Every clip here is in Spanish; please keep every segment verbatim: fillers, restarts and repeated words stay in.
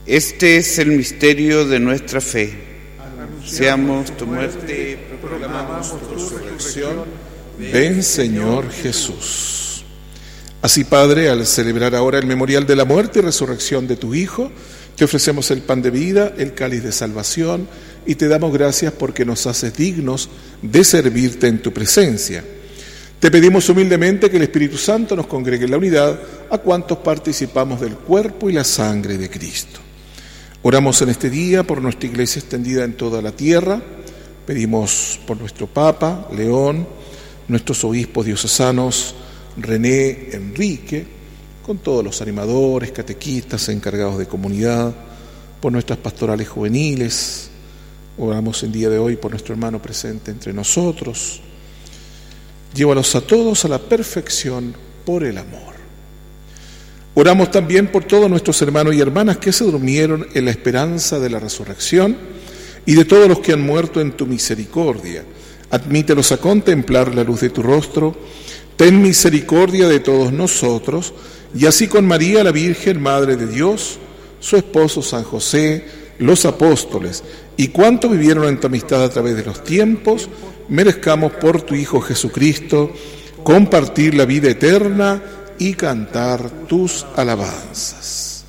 Este es el misterio de nuestra fe. Anunciamos tu muerte, proclamamos tu resurrección. Ven, Señor Jesús. Así, Padre, al celebrar ahora el memorial de la muerte y resurrección de tu Hijo, te ofrecemos el pan de vida, el cáliz de salvación, y te damos gracias porque nos haces dignos de servirte en tu presencia. Te pedimos humildemente que el Espíritu Santo nos congregue en la unidad a cuantos participamos del cuerpo y la sangre de Cristo. Oramos en este día por nuestra Iglesia extendida en toda la tierra. Pedimos por nuestro Papa, León, nuestros obispos diocesanos, René, Enrique, con todos los animadores, catequistas, encargados de comunidad, por nuestras pastorales juveniles. Oramos en día de hoy por nuestro hermano presente entre nosotros. Llévalos a todos a la perfección por el amor. Oramos también por todos nuestros hermanos y hermanas que se durmieron en la esperanza de la resurrección y de todos los que han muerto en tu misericordia. Admítelos a contemplar la luz de tu rostro. Ten misericordia de todos nosotros, y así con María, la Virgen, Madre de Dios, su esposo San José, los apóstoles, y cuantos vivieron en tu amistad a través de los tiempos, merezcamos por tu Hijo Jesucristo compartir la vida eterna y cantar tus alabanzas.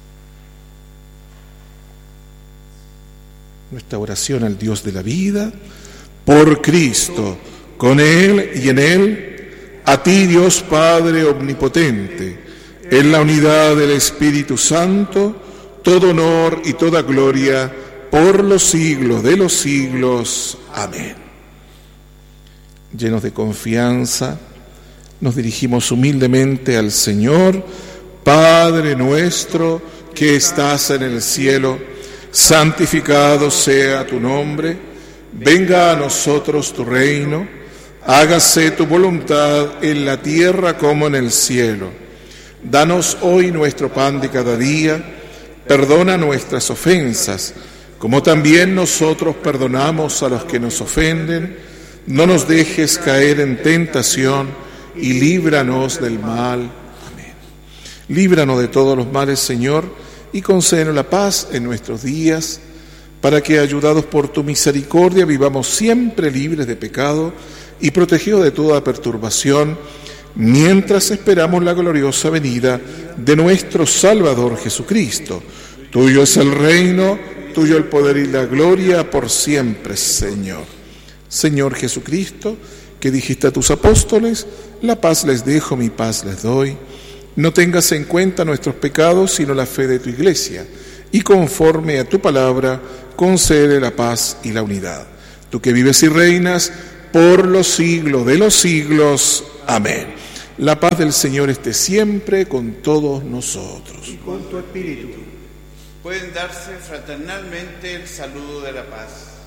Nuestra oración al Dios de la vida, por Cristo, con Él y en Él, a ti, Dios Padre omnipotente, en la unidad del Espíritu Santo, todo honor y toda gloria por los siglos de los siglos. Amén. Llenos de confianza, nos dirigimos humildemente al Señor. Padre nuestro que estás en el cielo, santificado sea tu nombre. Venga a nosotros tu reino. Hágase tu voluntad en la tierra como en el cielo. Danos hoy nuestro pan de cada día. Perdona nuestras ofensas, como también nosotros perdonamos a los que nos ofenden. No nos dejes caer en tentación y líbranos del mal. Amén. Líbranos de todos los males, Señor, y concédenos la paz en nuestros días, para que, ayudados por tu misericordia, vivamos siempre libres de pecado y protegidos de toda perturbación, mientras esperamos la gloriosa venida de nuestro Salvador Jesucristo. Tuyo es el reino, tuyo el poder y la gloria por siempre, Señor. Señor Jesucristo, que dijiste a tus apóstoles, la paz les dejo, mi paz les doy. No tengas en cuenta nuestros pecados, sino la fe de tu Iglesia, y conforme a tu palabra, concede la paz y la unidad. Tú que vives y reinas por los siglos de los siglos. Amén. La paz del Señor esté siempre con todos nosotros. Y con tu espíritu. Pueden darse fraternalmente el saludo de la paz.